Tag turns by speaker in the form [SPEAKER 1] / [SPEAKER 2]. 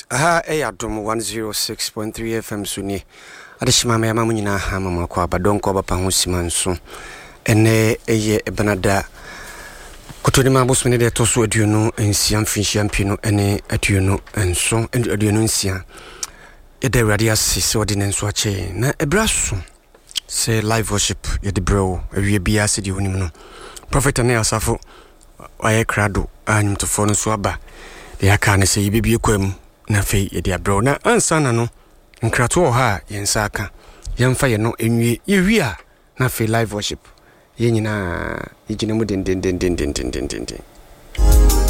[SPEAKER 1] Aha Adom 106.3 FM Suni. Adeshima me amamu nyina ha mama kwa badonko bapa ho simanso. Ene eye Benada Kotoni mabosmene de toso aduonu ensiam finhia mpino ene aduonu enso aduonu ensia. Ede radio asese odi nenso ache na ebraso se live worship ye de bro awie bia se di honim no. Prophet Ane Asafo aye krado anyum to fo no so aba. De aka ne se yibibie kwam na fei ye dia bro na ansa na no nkrato ha yensa aka yemfa ye no enwie ye wi a na fei live worship ye nyina yigine mu den